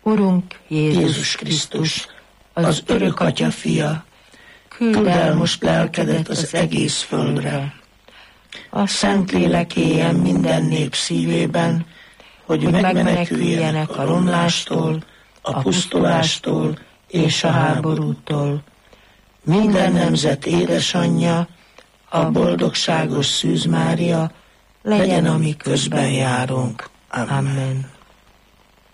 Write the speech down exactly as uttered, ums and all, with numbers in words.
Urunk Jézus, Jézus Krisztus, az örök Atya fia, küld el most lelkedet az egész földre. a Szentlélek éljen minden nép szívében, hogy megmeneküljenek a romlástól, a pusztulástól és a háborútól. Minden nemzet édesanyja, a boldogságos Szűz Mária, legyen a mi közben járunk. Amen. Amen.